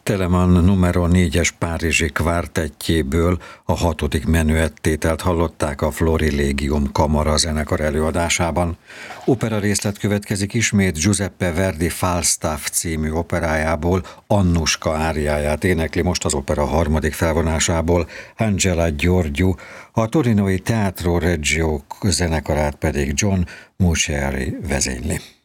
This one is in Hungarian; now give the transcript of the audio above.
Telemann numero 4-es párizsi kvártettjéből a 6. menüettételt hallották a Florilegium kamara zenekar előadásában. Opera részlet következik ismét Giuseppe Verdi Falstaff című operájából, Annuska áriáját énekli most az opera 3. felvonásából Angela Gheorghiu, a torinoi Teatro Regio zenekarát pedig John Mucciari vezényli.